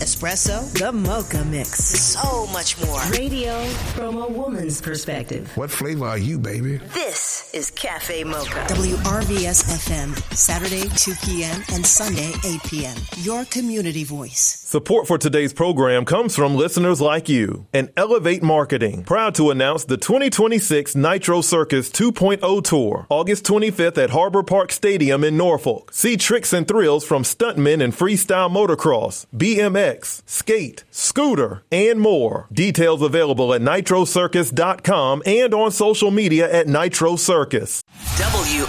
espresso, the Mocha Mix. So much more. Radio from a woman's perspective. What flavor are you, baby? This is Cafe Mocha. WRVS FM, Saturday 2 p.m. and Sunday 8 p.m. Your community voice. Support for today's program comes from listeners like you and Elevate Marketing, proud to announce the 2026 Nitro Circus 2.0 Tour, August 25th at Harbor Park Stadium in Norfolk. See tricks and thrills from stuntmen in freestyle motocross, BMX, skate, scooter, and more. Details available at nitrocircus.com and on social media at Nitro Circus.